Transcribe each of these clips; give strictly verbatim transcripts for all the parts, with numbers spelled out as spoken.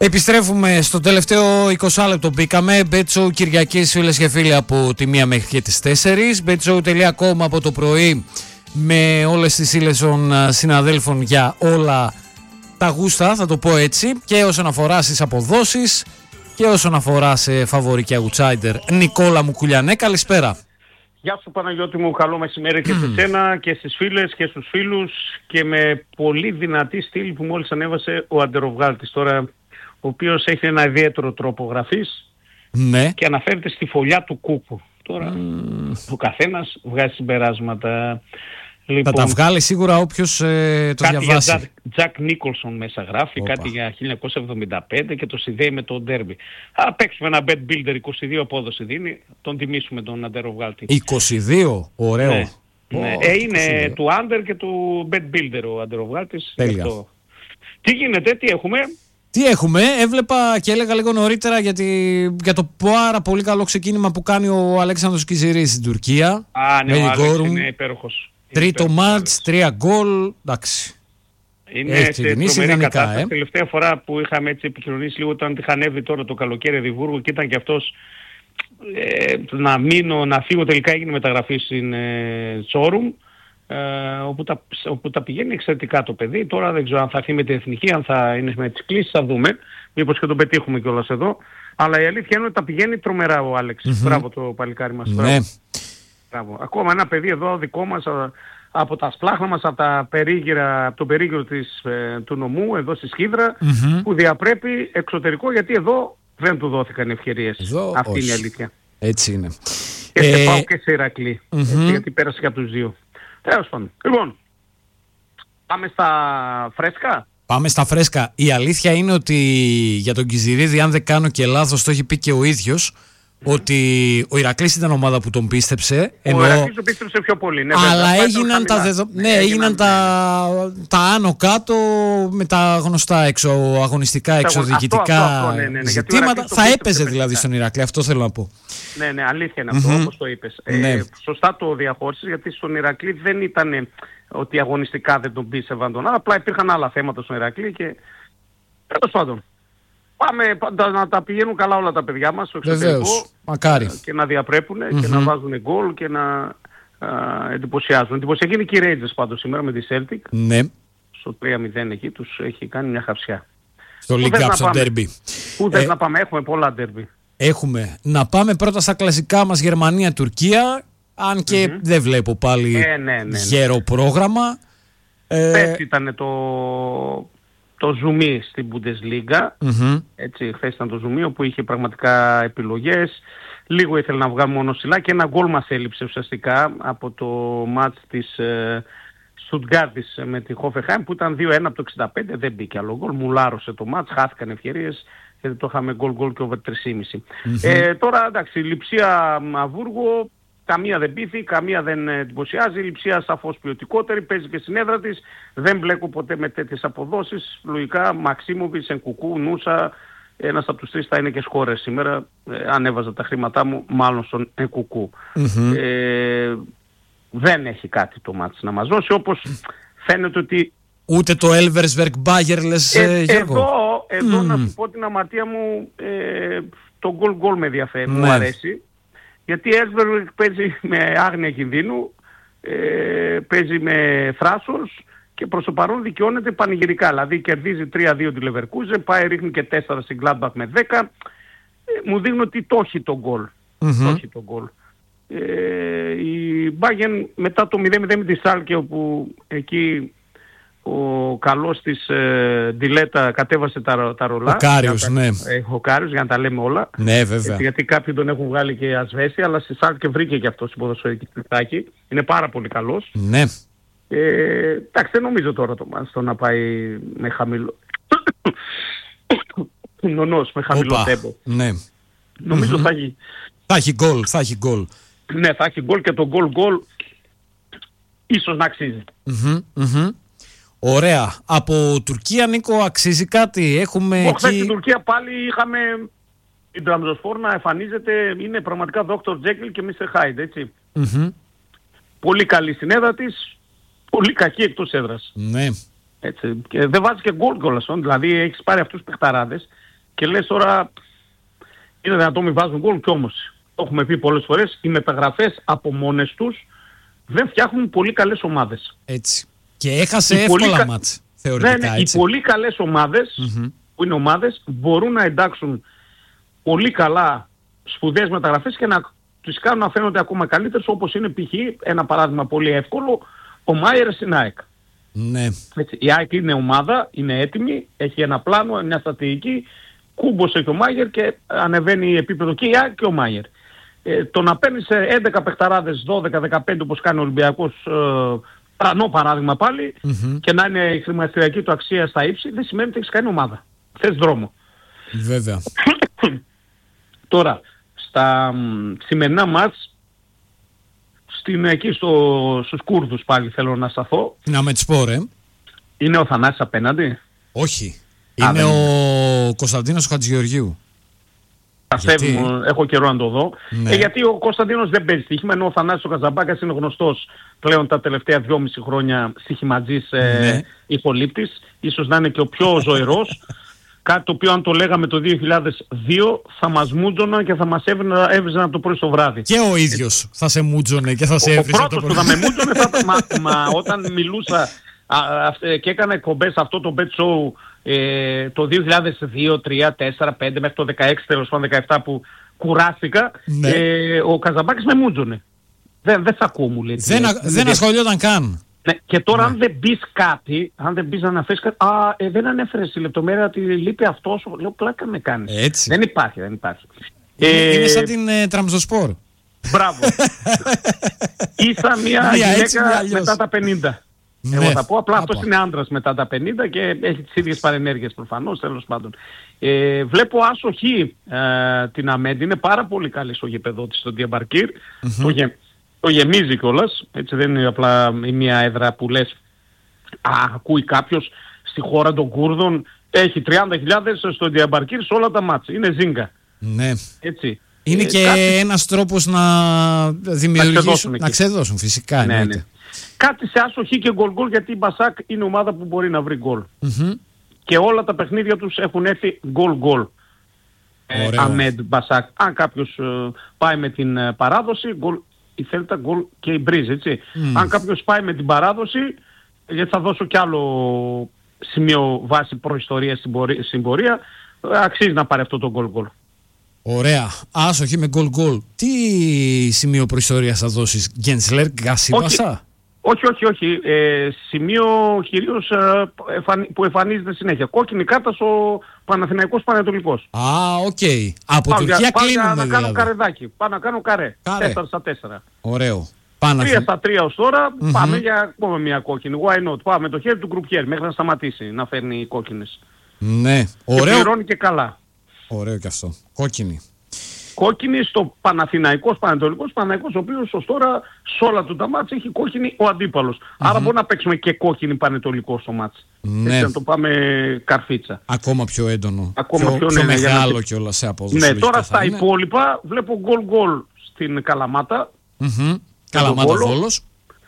Επιστρέφουμε στο τελευταίο είκοσι λεπτό. Μπήκαμε. Bet Show Κυριακής, φίλες και φίλοι, από τη μία μέχρι και τις τέσσερις. bet show τελεία com από το πρωί, με όλες τις ύλες των συναδέλφων για όλα τα γούστα, θα το πω έτσι, και όσον αφορά στις αποδόσεις και όσον αφορά σε φαβορί και outsider. Νικόλα μου Κουλιανέ, καλησπέρα. Γεια σου Παναγιώτη μου, καλό μεσημέρι και σε σένα και στις φίλες και στους φίλους, και με πολύ δυνατή στήλη που μόλις ανέβασε ο Αντεροβγάλτης τώρα, ο οποίος έχει ένα ιδιαίτερο τρόπο γραφής, ναι, και αναφέρεται στη φωλιά του Κούκου. Τώρα mm. ο καθένας βγάζει συμπεράσματα. Λοιπόν, θα τα βγάλει σίγουρα όποιος ε, το κάτι διαβάσει. Κάτι για Τζακ Νίκολσον μέσα γράφει, Οπα. κάτι για χίλια εννιακόσια εβδομήντα πέντε και το συνδέει με το ντέρμπι. Θα παίξουμε ένα bet builder, είκοσι δύο απόδοση δίνει, τον τιμήσουμε τον Αντεροβγάλτη. είκοσι δύο, ωραίο. Ναι. Oh, ναι. Ε, είναι είκοσι δύο. Του Under και του bet builder ο Αντεροβγάλτης. Τέλεια. Τι γίνεται, τι έχουμε? Τι έχουμε, έβλεπα και έλεγα λίγο νωρίτερα για, τη, για το πάρα πολύ καλό ξεκίνημα που κάνει ο Αλέξανδρος Κιζηρής στην Τουρκία. Α, ναι, ο Άλεξ είναι υπέροχος. Τρίτο μάτς, τρία γκολ, εντάξει. Είναι σε τρομερή κατάσταση. Ε? Τελευταία φορά που είχαμε έτσι επικοινωνήσει λίγο, όταν είχαν έβει τώρα το καλοκαίρι Εδιμβούργο και ήταν και αυτός ε, να μείνω, να φύγω, τελικά έγινε μεταγραφή στην ε, Σόρουμ. Uh, όπου, τα, όπου τα πηγαίνει εξαιρετικά το παιδί. Τώρα δεν ξέρω αν θα έρθει με την εθνική, αν θα είναι με τις κλήσεις, θα δούμε. Μήπως και τον πετύχουμε κιόλας εδώ. Αλλά η αλήθεια είναι ότι τα πηγαίνει τρομερά ο Άλεξ. Mm-hmm. Μπράβο το παλικάρι μας. Ναι. Μπράβο. Ακόμα ένα παιδί εδώ δικό μας, από τα σπλάχνα μας, από, τα περίγυρα, από τον περίγυρο της, ε, του νομού, εδώ στη Σχίδρα, mm-hmm. που διαπρέπει εξωτερικό, γιατί εδώ δεν του δόθηκαν ευκαιρίες. Εδώ, αυτή όχι. είναι η αλήθεια. Έτσι είναι. Και ε... σε πάω και σε Ηρακλή, mm-hmm. έτσι, γιατί πέρασε και από τους δύο. Τέλος πάντων. Λοιπόν, πάμε στα φρέσκα. Πάμε στα φρέσκα. Η αλήθεια είναι ότι για τον Κιζηρίδη, αν δεν κάνω και λάθος, το έχει πει και ο ίδιος, mm-hmm. ότι ο Ηρακλής ήταν ομάδα που τον πίστεψε. Ενώ... Ο Ηρακλής τον πίστεψε πιο πολύ. Ναι, αλλά βέβαια, έγιναν, τα, δεδο... ναι, έγιναν, έγιναν τα... τα άνω κάτω με τα γνωστά εξω... αγωνιστικά, εξωδιοικητικά αυτό, αυτό, ναι, ναι, ναι, ζητήματα. Θα έπαιζε δηλαδή στον Ηρακλή, αυτό θέλω να πω. Ναι, ναι, αλήθεια είναι αυτό, mm-hmm. όπως το είπες. Ναι. Ε, σωστά το διαχώρισες, γιατί στον Ηρακλή δεν ήταν ότι αγωνιστικά δεν τον πίστευαν τον άλλο, απλά υπήρχαν άλλα θέματα στον Ηρακλή και τέλος πάντων. Πάμε πάντα να τα πηγαίνουν καλά όλα τα παιδιά μας στο εξωτερικό. Μακάρι. Και να διαπρέπουν mm-hmm. και να βάζουν γκολ και να α, εντυπωσιάζουν. Εντυπωσιακή είναι και οι Rangers πάντως σήμερα με τη Celtic. Ναι. Στο τρία μηδέν εκεί τους έχει κάνει μια χαψιά. Στο League Cup, στο derby. Πού θες ε... να πάμε, έχουμε πολλά derby. Έχουμε. Να πάμε πρώτα στα κλασικά μας Γερμανία-Τουρκία, αν και mm-hmm. δεν βλέπω πάλι ε, ναι, ναι, ναι. γέρο πρόγραμμα. Πες ε... ήταν το, το ζουμί στην Bundesliga, mm-hmm. έτσι, χθες ήταν το ζουμί όπου είχε πραγματικά επιλογές. Λίγο ήθελε να βγάλει μόνο ψηλά και ένα γκολ μας έλειψε ουσιαστικά από το μάτς της ε, Στουτγκάρτης με τη Hoffenheim που ήταν δύο ένα από το εξήντα πέντε, δεν μπήκε άλλο γκολ, μουλάρωσε το μάτς, χάθηκαν ευκαιρίες. Γιατί το είχαμε γκολ γκολ και over τρία κόμμα πέντε. Mm-hmm. Ε, τώρα εντάξει, Λειψία Αβούργο, καμία δεν πείθει, καμία δεν εντυπωσιάζει. Η Λειψία σαφώς ποιοτικότερη, παίζει και στην έδρα της. Δεν μπλέκω ποτέ με τέτοιες αποδόσεις. Λογικά Μαξίμοβιτς, Ενκουκού, Νούσα, ένας από τους τρεις θα είναι και σκόρερ σήμερα. Ε, αν έβαζα τα χρήματά μου, μάλλον στον Ενκουκού. Mm-hmm. Ε, δεν έχει κάτι το μάτς να μας δώσει, όπως φαίνεται ότι... Ούτε το Elversberg Bayer λες, ε, Γιώργο. Εδώ, εδώ mm. να σου πω την αμαρτία μου, ε, το goal goal με ενδιαφέρει, ναι. μου αρέσει. Γιατί η Elversberg παίζει με άγνοια κινδύνου, ε, παίζει με θράσος και προς το παρόν δικαιώνεται πανηγυρικά. Δηλαδή κερδίζει τρία δύο τη Leverkusen, πάει ρίχνει και τέσσερα στην Gladbach με δέκα. Ε, μου δείχνει ότι το έχει το goal. Mm-hmm. Το έχει το goal. Ε, η Bayern μετά το μηδέν μηδέν με τη Schalke, όπου εκεί... ο καλός της ε, Ντιλέτα κατέβασε τα, τα ρολά. Ο Κάριος, ναι. Ε, ο Κάριος, για να τα λέμε όλα. Ναι, βέβαια. Γιατί, γιατί κάποιοι τον έχουν βγάλει και ασβέστη, αλλά στη Σάλκε βρήκε και αυτό στην ποδοσφαιρική πληθάκι. Είναι πάρα πολύ καλός. Ναι. Ε, εντάξει, δεν νομίζω τώρα το μάτς το να πάει με χαμηλό... Νονός, με χαμηλό Οπα, τέμπο. Ναι. Νομίζω mm-hmm. θα έχει... Θα έχει γκολ, θα έχει γκολ. Ναι, θα έχει γκολ και το γκολ γκολ ίσως να αξίζει. Mm-hmm, mm-hmm. Ωραία. Από Τουρκία, Νίκο, αξίζει κάτι? Έχουμε Όχι, εκεί... στην Τουρκία πάλι είχαμε την Τραμπζοσπόρ να εμφανίζεται, είναι πραγματικά δόκτωρ Τζέκιλ και μίστερ Hyde, έτσι. Mm-hmm. Πολύ καλή στην έδρα της, πολύ κακή εκτός έδρας. Ναι. Έτσι. Και δεν βάζει και γκολ κιόλας, δηλαδή έχεις πάρει αυτούς τους παιχταράδες και λες τώρα είναι δυνατόν μην βάζουν γκολ, και όμως το έχουμε πει πολλές φορές, οι μεταγραφές από μόνες τους δεν φτιάχνουν πολύ καλές ομάδες. Έτσι. Και έχασε οι εύκολα κα... μάτς, θεωρητικά. Ναι, ναι, έτσι. Οι πολύ καλές ομάδες, mm-hmm. που είναι ομάδες, μπορούν να εντάξουν πολύ καλά σπουδαίες μεταγραφές και να τους κάνουν να φαίνονται ακόμα καλύτερες, όπως είναι π.χ. ένα παράδειγμα πολύ εύκολο, ο Μάιερ στην ΑΕΚ. Ναι. Έτσι, η ΑΕΚ είναι ομάδα, είναι έτοιμη, έχει ένα πλάνο, μια στρατηγική, κούμπωσε και ο Μάιερ και ανεβαίνει επίπεδο και η ΑΕΚ και ο Μάιερ. Ε, το να παίρνεις έντεκα παιχταράδες, δώδεκα δεκαπέντε όπως κάνει ο Ολυμπιακός, ε, τρανό παράδειγμα πάλι, mm-hmm. και να είναι η χρηματιστηριακή του αξία στα ύψη, δεν σημαίνει ότι έχεις κάνει ομάδα. Θες δρόμο. Βέβαια. Τώρα, στα μ, σημερινά μάτς, στην, εκεί στο, στους Κούρδους πάλι θέλω να σταθώ. Να με τις πω, ρε. Είναι ο Θανάσης απέναντι? Όχι. Α, είναι ο είναι. Κωνσταντίνος Χατζηγεωργίου. Γιατί... μου, έχω καιρό να το δω. Ναι. Ε, γιατί ο Κωνσταντίνος δεν παίζει στοίχημα, ενώ ο Θανάσης ο Καζαμπάκας είναι γνωστός πλέον τα τελευταία δυόμιση χρόνια στοιχηματζής, ε, ναι. ηχολήπτης. Ίσως να είναι και ο πιο ζωηρός. Κάτι το οποίο αν το λέγαμε το δύο χιλιάδες δύο θα μας μούτζωναν και θα μας έβριζαν από το πρωί στο βράδυ. Και ο ίδιος θα σε μούτζωνε και θα σε έβριζε. Ο πρώτος που θα με μούτζωνε θα, μα, μα όταν μιλούσα α, α, και έκανα εκπομπές αυτό το Bet Show ε, το δύο χιλιάδες δύο, τρία, τέσσερα, πέντε μέχρι το δεκαέξι, τέλος πάντων δεκαεπτά που κουράστηκα, ναι. ε, ο Καζαμπάκης με μούτζωνε. Δεν, δεν θα ακούω, μου λέει. Δεν, ε, δεν ασχολιόταν καν. Ναι, και τώρα ναι. αν δεν πεις κάτι, αν δεν πεις να αναφέρεις κάτι, α, ε, δεν ανέφερες στη λεπτομέρεια ότι λείπει αυτός, λέω πλάκα με κάνεις. Έτσι. Δεν υπάρχει, δεν υπάρχει. Είναι, ε, είναι σαν την ε, Τραμζοσπορ. Μπράβο. Ήρθα μια γυναίκα έτσι, μετά τα πενήντα. Ναι. Εγώ θα πω, απλά Άπα. αυτός είναι άντρας μετά τα πενήντα και έχει τις ίδιες παρενέργειες προφανώς, τέλος πάντων. Ε, βλέπω άσοχη ε, την Αμέντη, είναι πάρα πολύ καλή στο γηπεδό της, στο Διαμπαρκήρ. Mm-hmm. Το, γε, το γεμίζει κιόλας, έτσι δεν είναι απλά η μία έδρα που λες, α, ακούει κάποιος στη χώρα των Κούρδων, έχει τριάντα χιλιάδες στο Διαμπαρκήρ σε όλα τα μάτσα, είναι ζίγκα. Ναι. Έτσι. Είναι ε, και κάτι... ένας τρόπος να δημιουργήσουν, να ξεδώσουν φυσικά. Ναι, ναι. Κάτι σε άσοχη και γκολ γκολ, γιατί η Μπασάκ είναι ομάδα που μπορεί να βρει γκολ. Mm-hmm. Και όλα τα παιχνίδια τους έχουν έρθει γκολ γκολ. Ε, Αμέντ, Μπασάκ. Αν κάποιος ε, πάει με την ε, παράδοση, γκολ, η Θέλτα γκολ και η Μπρίζ, έτσι. Mm. Αν κάποιος πάει με την παράδοση, γιατί θα δώσω κι άλλο σημείο βάση προϊστορίας στην, πορεία, στην πορεία, αξίζει να πάρει αυτό το γκολ γκολ. Ωραία. Άσοχη με γκολ γκολ. Τι σημείο προϊστορίας θα δώσεις, Γκένσλερ, Γκασίβασα? Όχι, όχι, όχι. Ε, σημείο κυρίως ε, εφαν, που εμφανίζεται συνέχεια. Κόκκινη κάρτα στο Παναθηναϊκός Πανετολικός. Α, οκ. Okay. Από πάω Τουρκία για, κλείνουμε πάω να δηλαδή. κάνω καρεδάκι. Πάω να κάνω καρέ. καρέ. τέσσερα στα τέσσερα. Ωραίο. τρία στα τρία ως τώρα. Mm-hmm. Πάμε για ακόμα μια κόκκινη. Why not. Πάμε το χέρι του γκρουπιέρ μέχρι να σταματήσει να φέρνει οι κόκκινες. Ναι. Ωραίο. Και πληρώνει και καλά. Ωραίο και αυτό. Κόκκινη. Κόκκινη στο Παναθηναϊκός Πανετολικός, Παναθηναϊκός ο οποίος ως τώρα σε όλα του τα μάτς έχει κόκκινη ο αντίπαλος. Mm-hmm. Άρα μπορεί να παίξουμε και κόκκινη Πανετολικό στο μάτς. Ναι. Έτσι να το πάμε καρφίτσα. Ακόμα πιο έντονο. Ακόμα πιο, πιο, πιο ναι, μεγάλο να... κιόλας σε απόδοση. Ναι, τώρα στα είναι. Υπόλοιπα βλέπω γκολ γκολ στην Καλαμάτα. Mm-hmm. Καλαμάτα Βόλος.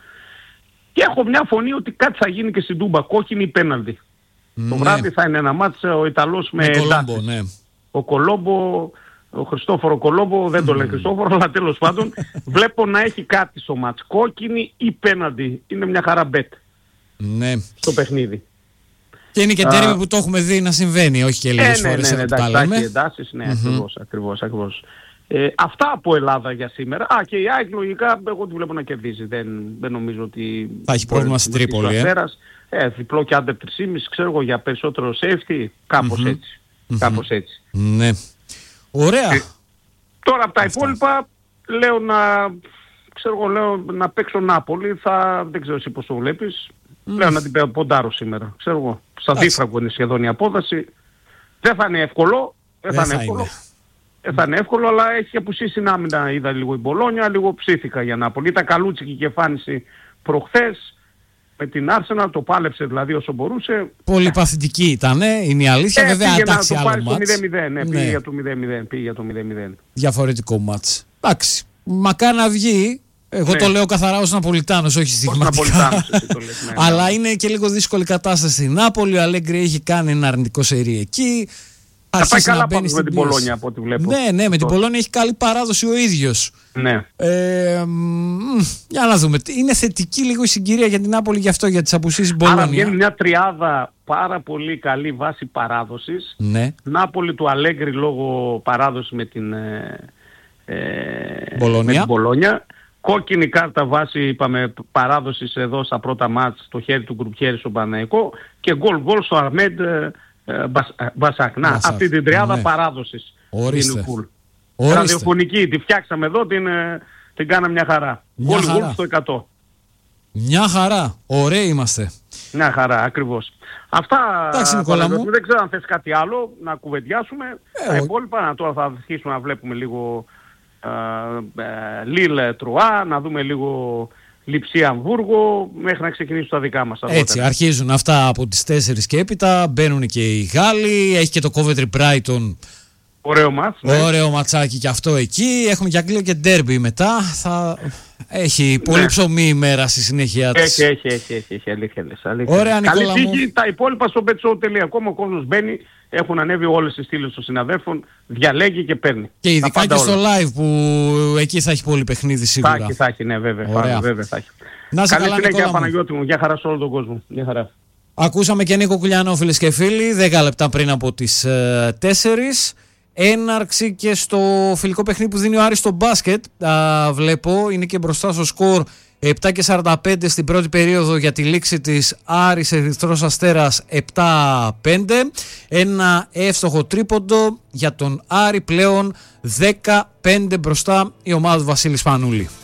Και έχω μια φωνή ότι κάτι θα γίνει και στην Τούμπα. Κόκκινη πέναλτι. Ναι. Το βράδυ θα είναι ένα μάτς ο Ιταλός με, με Κολόμπο, ναι. Ο Κολόμπο... Ο Χριστόφορο Κολόμπο, δεν το λέει Χριστόφορο, αλλά τέλος πάντων βλέπω να έχει κάτι στο μάτς. Κόκκινη ή πέναντι. Είναι μια χαρά μπετ. Ναι. Στο παιχνίδι. Και είναι και τέρμι που το έχουμε δει να συμβαίνει, όχι και λίγες ε, ναι, φορές. Ναι, ναι, ναι, εντάξει, έχει εντάσεις, ναι, mm-hmm. ακριβώς, ακριβώς, ακριβώς. Ε, αυτά από Ελλάδα για σήμερα. Α, και η ΑΕΚ λογικά, εγώ τη βλέπω να κερδίζει. Δεν, δεν νομίζω ότι... Θα έχει πρόβλημα στην Τρίπολη, ε. ε. Διπλό και άντερ τρία κόμμα πέντε, ξέρω εγώ, για περισσότερο safety, κάπως mm-hmm. έτσι. Mm-hmm. Κάπως έτσι. Ναι. Ωραία. Ε, τώρα από τα αυτά. Υπόλοιπα λέω να, ξέρω εγώ, λέω να παίξω Νάπολη, θα, δεν ξέρω εσύ πώς το βλέπεις, mm. λέω να την ποντάρω σήμερα, ξέρω εγώ, στα δίφραγκο είναι σχεδόν η απόδοση, δεν θα είναι εύκολο, δεν, δεν θα είναι εύκολο, δεν θα είναι εύκολο, αλλά έχει απουσίσει την άμυνα, είδα λίγο η Μπολόνια, λίγο ψήθηκα για Νάπολη, ήταν καλούτσικη η κεφάνιση προχθές, με την Arsenal, το πάλεψε δηλαδή όσο μπορούσε. Πολύ παθητική ήταν, είναι η αλήθεια. Ε, βέβαια, εντάξει, άλλο μάτς. μηδέν μηδέν, ναι, πήγε για το μηδέν μηδέν, πήγε για το μηδέν μηδέν. Διαφορετικό μάτς. Εντάξει, μακάρι να βγει. Εγώ ναι. το λέω καθαρά ως Ναπολιτάνος, όχι στιγματικά. Ναι, αλλά είναι και λίγο δύσκολη κατάσταση στην Νάπολη. Ο Αλέγκρι έχει κάνει ένα αρνητικό σερί εκεί. αρχίσει πάει να μπαίνει στην με την Πολόνια από ό,τι βλέπω. Ναι, ναι, με την Πολόνια έχει καλή παράδοση ο ίδιος. Ναι. Ε, μ, για να δούμε. Είναι θετική λίγο η συγκυρία για την Νάπολη γι' αυτό, για τις απουσίες της Πολόνια. Άρα βγαίνει μια τριάδα πάρα πολύ καλή βάση παράδοσης. Ναι. Νάπολη του Αλέγκρι λόγω παράδοση με την, ε, ε, Πολόνια. με την Πολόνια. Κόκκινη κάρτα βάση, είπαμε, παράδοσης εδώ στα πρώτα μάτς, στο χέρι του γκρουπιέρι στον Παναθηναϊκό, και γκολ γκολ στο Αρμέντ ε, ε, Μπασάκ. Να, Μπασάκ. αυτή την τριάδα Ναι. παράδοσης. Ορίστε. Ορίστε. Ραδιοφωνική, τη φτιάξαμε εδώ, την, ε, την κάναμε μια χαρά. Μια Γκολ χαρά. γκολ στο εκατό. Μια χαρά. Ωραίοι είμαστε. Μια χαρά, ακριβώς. Αυτά, Εντάξει, Νικόλα μου. δεν ξέρω αν θες κάτι άλλο να κουβεντιάσουμε. Ε, Τα ο... υπόλοιπα τώρα θα αρχίσουμε να βλέπουμε λίγο ε, ε, Λίλ Τρουά, να δούμε λίγο Λιψία Αμβούργο, μέχρι να ξεκινήσουν τα δικά μας. Έτσι, αρχίζουν αυτά από τις τέσσερις και έπειτα, μπαίνουν και οι Γάλλοι, έχει και το Coventry Brighton. Ωραίο μάτς. Ναι. Ωραίο ματσάκι και αυτό εκεί. Έχουμε και Αγγλία και ντέρμπι μετά. Θα... Έχει πολύ ναι. ψωμί η μέρα στη συνέχεια της. Έχει, έχει, έχει, έχει, έχει αλήθεια λες. Αλήθεια. Ωραία, Νικόλα Καλή μου. τύχη, τα υπόλοιπα στο betshop τελεία com, ο κόσμος μπαίνει, έχουν ανέβει όλες τις στήλες των συναδέλφων, διαλέγει και παίρνει. Και ειδικά και όλα. στο live που εκεί θα έχει πολύ παιχνίδι σίγουρα. Θα έχει, θα έχει, ναι, βέβαια. Ωραία. βέβαια θα έχει. Να σε Καλή καλά, συνέχεια, Νικόλα μου. Παναγιώτη μου. Γεια χαρά σε όλο τον κόσμο. Γεια χαρά. Ακούσαμε και Νίκο Κουλιανό, φίλες και φίλοι, δέκα λεπτά πριν από τις ε, τέσσερις. Έναρξη και στο φιλικό παιχνίδι που δίνει ο Άρης στο μπάσκετ. Α, βλέπω, είναι και μπροστά στο σκορ επτά και σαράντα πέντε στην πρώτη περίοδο για τη λήξη της Άρης Ερυθρός Αστέρας επτά πέντε. Ένα εύστοχο τρίποντο για τον Άρη, πλέον δεκαπέντε μπροστά η ομάδα του Βασίλη Σπανούλη.